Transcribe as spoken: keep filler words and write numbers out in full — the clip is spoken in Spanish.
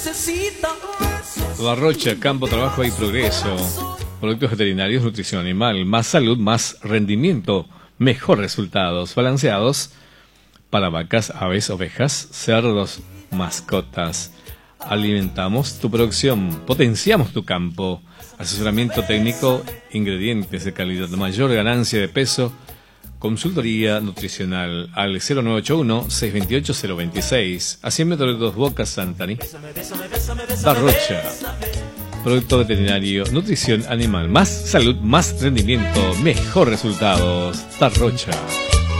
Darrocha, campo, trabajo y progreso. Productos veterinarios, nutrición animal, más salud, más rendimiento, mejor resultados, balanceados para vacas, aves, ovejas, cerdos, mascotas. Alimentamos tu producción, potenciamos tu campo. Asesoramiento técnico, ingredientes de calidad, mayor ganancia de peso. Consultoría nutricional al cero nueve ocho uno, seis dos ocho, cero dos seis, a cien metros de Dos Bocas, Santani. Darrocha, producto veterinario, nutrición animal, más salud, más rendimiento, mejor resultados. Darrocha.